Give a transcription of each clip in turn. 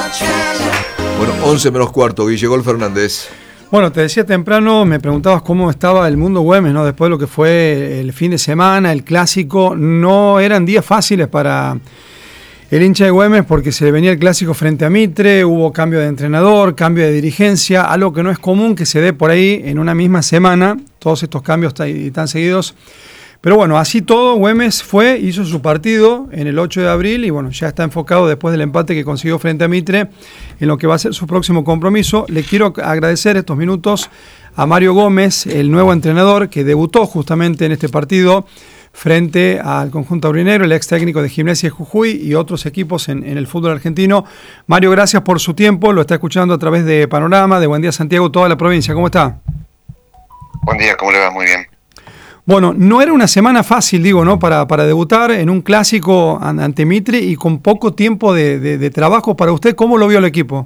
Bueno, 11 menos cuarto, Guille Gol Fernández. Bueno, te decía temprano, me preguntabas cómo estaba el mundo Güemes, ¿no? Después de lo que fue el fin de semana, el clásico, no eran días fáciles para el hincha de Güemes porque se venía el clásico frente a Mitre, hubo cambio de entrenador, cambio de dirigencia, algo que no es común que se dé por ahí en una misma semana, todos estos cambios tan seguidos. Pero bueno, así todo, Güemes hizo su partido en el 8 de abril y bueno, ya está enfocado después del empate que consiguió frente a Mitre en lo que va a ser su próximo compromiso. Le quiero agradecer estos minutos a Mario Gómez, el nuevo entrenador que debutó justamente en este partido frente al conjunto aurinegro, el ex técnico de Gimnasia de Jujuy y otros equipos en el fútbol argentino. Mario, gracias por su tiempo, lo está escuchando a través de Panorama, de Buen Día Santiago, toda la provincia. ¿Cómo está? Buen día, ¿cómo le va? Muy bien. Bueno, no era una semana fácil, digo, ¿no? Para debutar en un clásico ante Mitre y con poco tiempo de trabajo para usted. ¿Cómo lo vio el equipo?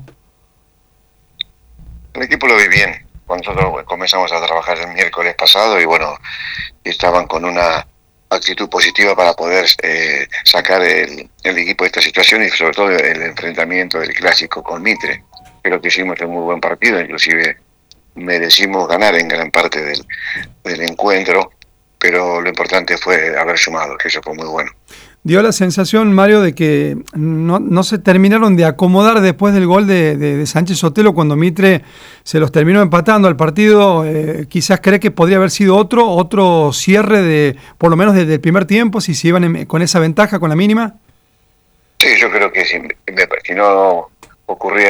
El equipo lo vi bien. Nosotros comenzamos a trabajar el miércoles pasado y bueno, estaban con una actitud positiva para poder sacar el equipo de esta situación y sobre todo el enfrentamiento del clásico con Mitre. Creo que hicimos un muy buen partido, inclusive merecimos ganar en gran parte del encuentro. Pero lo importante fue haber sumado, que eso fue muy bueno. Dio la sensación, Mario, de que no se terminaron de acomodar después del gol de Sánchez Sotelo cuando Mitre se los terminó empatando al partido. Quizás cree que podría haber sido otro cierre, por lo menos desde el primer tiempo, si se iban con esa ventaja, con la mínima. Sí, yo creo que si no ocurría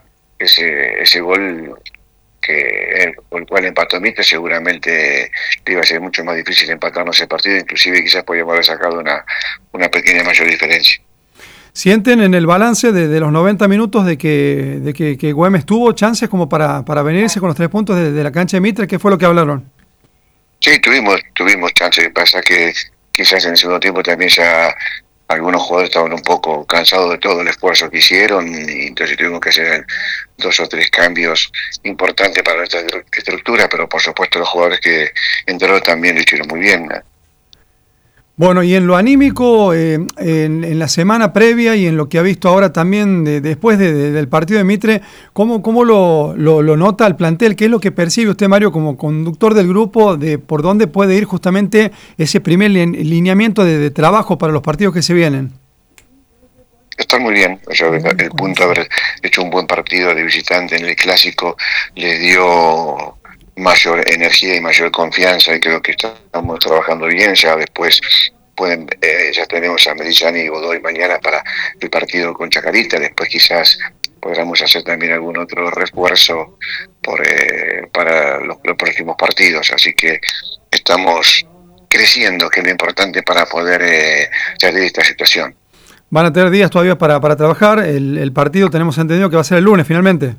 ese gol con el cual empató Mitre, seguramente le iba a ser mucho más difícil empatarnos ese partido, inclusive quizás podíamos haber sacado una pequeña mayor diferencia. ¿Sienten en el balance de los 90 minutos de que Güemes tuvo chances como para venirse con los 3 puntos de la cancha de Mitre? ¿Qué fue lo que hablaron? Sí, tuvimos chances. Lo que pasa que quizás en el segundo tiempo también ya algunos jugadores estaban un poco cansados de todo el esfuerzo que hicieron y entonces tuvimos que hacer 2 o 3 cambios importantes para nuestra estructura, pero por supuesto los jugadores que entraron también lo hicieron muy bien. Bueno, y en lo anímico, en la semana previa y en lo que ha visto ahora también después del partido de Mitre, ¿cómo lo nota el plantel? ¿Qué es lo que percibe usted, Mario, como conductor del grupo, de por dónde puede ir justamente ese primer lineamiento de trabajo para los partidos que se vienen? Está muy bien. El punto de haber hecho un buen partido de visitante en el clásico les dio mayor energía y mayor confianza y creo que estamos trabajando bien. Ya después ya tenemos a Medellani y Godoy mañana para el partido con Chacarita. Después quizás podamos hacer también algún otro refuerzo para los próximos partidos. Así que estamos creciendo, que es lo importante para poder salir de esta situación. Van a tener días todavía para trabajar. El partido tenemos entendido que va a ser el lunes finalmente.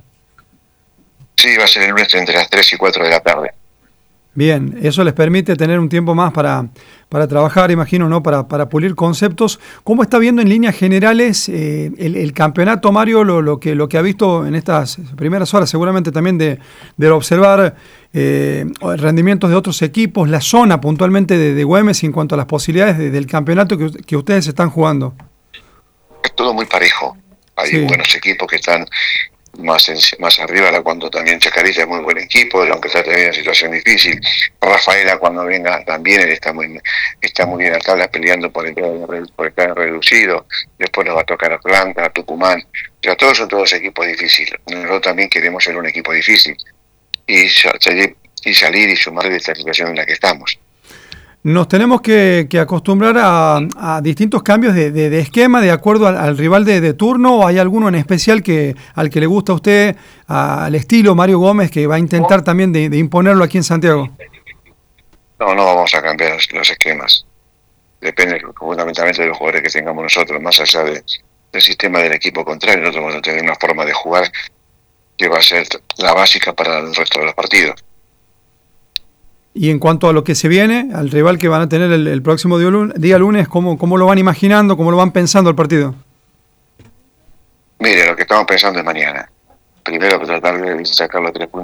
Sí, va a ser el lunes entre las 3 y 4 de la tarde. Bien, eso les permite tener un tiempo más para trabajar, imagino, ¿no? Para pulir conceptos. ¿Cómo está viendo en líneas generales el campeonato, Mario, lo que ha visto en estas primeras horas, seguramente también de observar rendimientos de otros equipos, la zona puntualmente de Güemes en cuanto a las posibilidades del campeonato que ustedes están jugando? Es todo muy parejo. Hay buenos equipos que están más arriba, cuando también Chacarita es muy buen equipo, aunque está teniendo una situación difícil. Rafaela cuando venga también él está muy bien en la tabla peleando por el plan reducido. Después nos va a tocar Atlanta, Tucumán. Ya todos son equipos difíciles. Nosotros también queremos ser un equipo difícil y salir y sumar de esta situación en la que estamos. Nos tenemos que acostumbrar a distintos cambios de esquema de acuerdo al rival de turno, ¿o hay alguno en especial al que le gusta a usted, al estilo Mario Gómez, que va a intentar también de imponerlo aquí en Santiago? No vamos a cambiar los esquemas. Depende fundamentalmente de los jugadores que tengamos nosotros, más allá del sistema del equipo contrario. Nosotros vamos a tener una forma de jugar que va a ser la básica para el resto de los partidos. Y en cuanto a lo que se viene, al rival que van a tener el próximo día lunes, ¿cómo lo van imaginando, cómo lo van pensando el partido? Mire, lo que estamos pensando es mañana. Primero tratar de sacar los 3 puntos